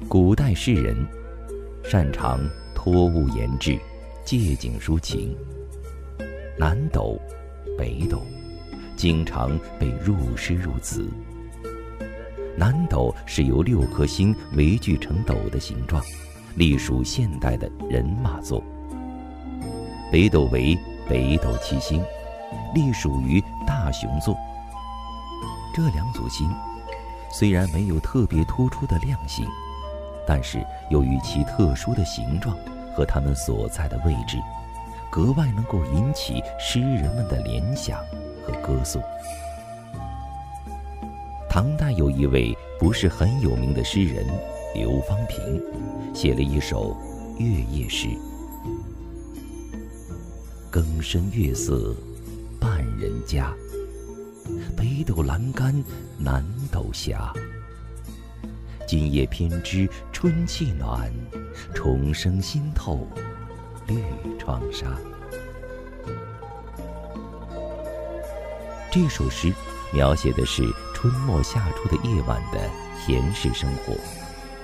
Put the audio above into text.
古代诗人擅长托物言志，借景抒情。南斗、北斗经常被入诗入词。南斗是由6颗星围聚成斗的形状，隶属现代的人马座。北斗为北斗七星，隶属于大熊座。这2组星虽然没有特别突出的亮性，但是由于其特殊的形状和它们所在的位置，格外能够引起诗人们的联想和歌颂。唐代有一位不是很有名的诗人刘方平，写了一首月夜诗：更深月色半人家，北斗阑干南斗斜。今夜偏知春气暖，重生新透绿窗纱。这首诗描写的是春末夏初的夜晚的闲适生活。